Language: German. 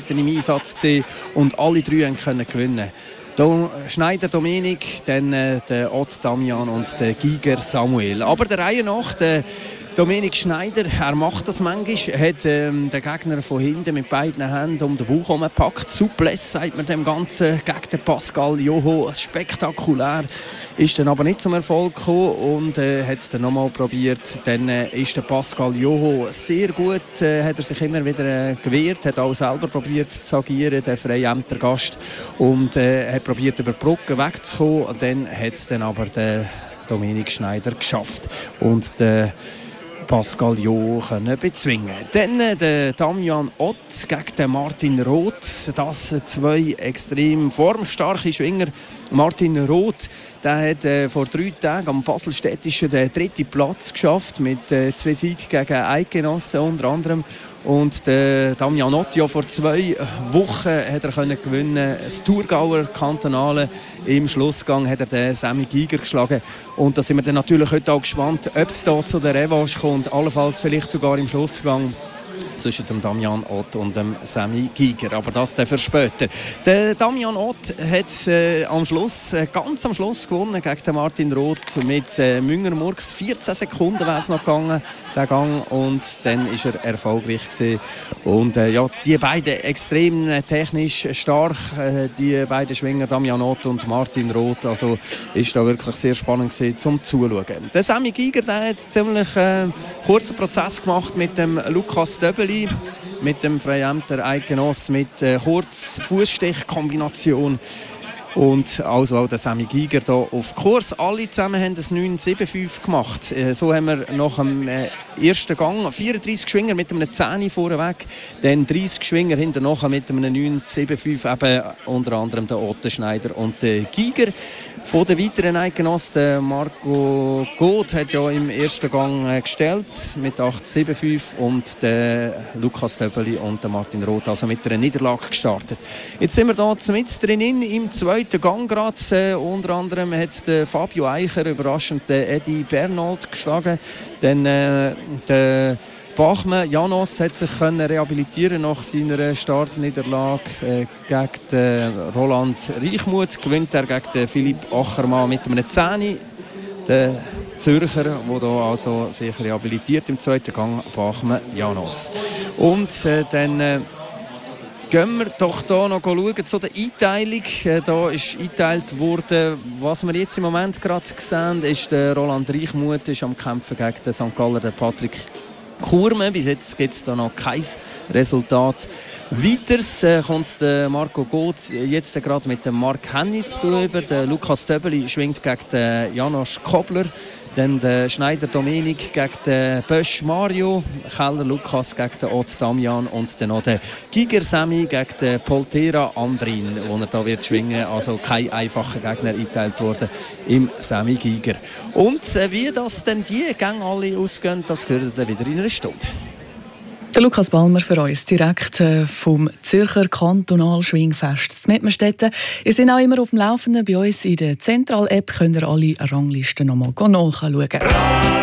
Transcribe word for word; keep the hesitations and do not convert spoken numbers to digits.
dort im Einsatz gewesen und alle drei können gewinnen. Do, Schneider Dominik, dann äh, der Ott Damian und der Giger Samuel. Aber der Reihe nach, der Dominik Schneider, er macht das manchmal, hat ähm, den Gegner von hinten mit beiden Händen um den Bauch herumgepackt. Suples, sagt man dem Ganzen, gegen den Pascal Joho. Spektakulär. Ist dann aber nicht zum Erfolg gekommen und äh, hat es dann nochmal probiert. Dann äh, ist der Pascal Joho sehr gut, äh, hat er sich immer wieder äh, gewehrt, hat auch selber probiert zu agieren, der Freiämter Gast, und äh, hat probiert über die Brücke wegzukommen. Und dann hat es dann aber der Dominik Schneider geschafft und der Pascal Jo können bezwingen. Dann äh, der Damian Ott gegen den Martin Roth. Das äh, zwei extrem formstarke Schwinger. Martin Roth, der hat äh, vor drei Tagen am Baselstädtischen den dritten Platz geschafft mit äh, zwei Siegen gegen Eidgenossen unter anderem. Und der Damian Ott, ja, vor zwei Wochen hat er können gewinnen. Das Thurgauer Kantonale. Im Schlussgang hat er den Sammy Giger geschlagen. Und da sind wir dann natürlich heute auch gespannt, ob es da zu der Revanche kommt. Allenfalls vielleicht sogar im Schlussgang zwischen dem Damian Ott und dem Sammy Giger. Aber das dann für später. Der Damian Ott hat äh, am Schluss, äh, ganz am Schluss gewonnen gegen den Martin Roth mit äh, Müngermurks. vierzehn Sekunden wäre es noch gegangen, der Gang. Und dann war er erfolgreich gewesen. Und äh, ja, die beiden extrem äh, technisch stark, äh, die beiden Schwinger, Damian Ott und Martin Roth. Also ist da wirklich sehr spannend gewesen, zum Zuschauen. Der Sammy Giger, der hat ziemlich äh, kurzen Prozess gemacht mit dem Lukas Döbeli, mit dem Freiämter Eidgenoss, mit äh, Kurz-Fußstich-Kombination. Und also auch der Sammy Giger hier auf Kurs. Alle zusammen haben das neun sieben fünf gemacht. Äh, so haben wir nach dem äh, ersten Gang vierunddreissig Schwinger mit einem zehn vorweg, dann dreißig Schwinger hinterher mit einem neun sieben fünf, eben unter anderem der Otto Schneider und der Giger. Von den weiteren Eidgenossen, der Marco Goth hat ja im ersten Gang äh, gestellt mit acht sieben fünf und der Lukas Döbeli und der Martin Roth also mit einer Niederlage gestartet. Jetzt sind wir da mit drinnen im zweiten Gang gerade. Äh, unter anderem hat der Fabio Eicher überraschend den Eddie Bernold geschlagen. Dann äh, der Bachmann Janos hat sich können rehabilitieren nach seiner Startniederlage äh, gegen den Roland Reichmuth. Gewinnt er gegen den Philipp Achermann mit einem zehn. Der Zürcher, der da also sich rehabilitiert im zweiten Gang, Bachmann Janos. Und äh, dann äh, gehen wir doch hier noch schauen zu der Einteilung. Äh, da ist eingeteilt worden, was wir jetzt im Moment gerade sehen, ist der Roland Reichmuth ist am Kämpfen gegen den Sankt Galler, den Patrick Kurme. Bis jetzt gibt es da noch kein Resultat. Weiters äh, kommt der Marco Goth jetzt äh, gerade mit dem Mark Hennitz drüber. Der Lukas Döbeli schwingt gegen den Janosch Kobler. Dann der Schneider Dominik gegen den Bösch Mario. Keller Lukas gegen den Ott Damian. Und dann noch der Giger Sammy gegen den Poltera Andrin, wo er da wird schwingen. Also kein einfacher Gegner eingeteilt worden im Sammy Giger. Und äh, wie das denn die Gänge alle ausgehen, das hört ihr dann wieder in einer Stunde. Der Lukas Balmer für uns, direkt vom Zürcher Kantonalschwingfest in Mettmerstetten. Ihr seid auch immer auf dem Laufenden. Bei uns in der Zentral-App könnt ihr alle Ranglisten noch mal nachschauen.